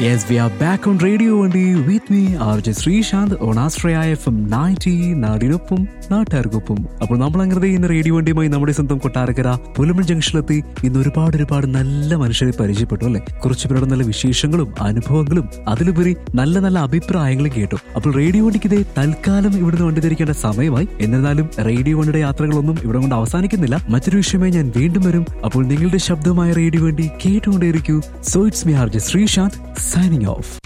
Yes, we are back on Radio Vandi with me, RJ Srishant, on Astraya FM 90, നാടിനൊപ്പം നാട്ടുകാർക്കൊപ്പം. അപ്പോൾ നമ്മളങ്ങനെ ഇന്ന് radio വണ്ടിയുമായി നമ്മുടെ സ്വന്തം കൊട്ടാരക്കര പുലമൺ ജംഗ്ഷനിലെത്തി. ഇന്ന് ഒരുപാട് നല്ല മനുഷ്യരെ പരിചയപ്പെട്ടു അല്ലെ. കുറച്ചു പേരുടെ നല്ല വിശേഷങ്ങളും അനുഭവങ്ങളും അതിലുപരി നല്ല അഭിപ്രായങ്ങളും കേട്ടു. അപ്പോൾ റേഡിയോ വണ്ടിക്ക് ഇതേ തൽക്കാലം ഇവിടുന്ന് വണ്ടി ധരിക്കേണ്ട സമയമായി. എന്നിരുന്നാലും റേഡിയോ വണ്ടിയുടെ യാത്രകളൊന്നും ഇവിടെ കൊണ്ട് അവസാനിക്കുന്നില്ല. മറ്റൊരു വിഷയമായി ഞാൻ വീണ്ടും വരും. അപ്പോൾ നിങ്ങളുടെ ശബ്ദമായ റേഡിയോ വണ്ടി കേട്ടുകൊണ്ടേയിരിക്കൂ. So it's me RJ Srishant signing off.